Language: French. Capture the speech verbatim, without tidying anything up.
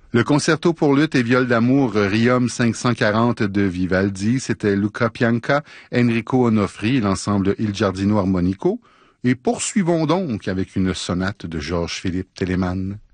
Le concerto pour luth et viol d'amour Riom cinq cent quarante de Vivaldi, c'était Luca Pianca, Enrico Onofri et l'ensemble Il Giardino Armonico. Et poursuivons donc avec une sonate de Georges-Philippe Telemann.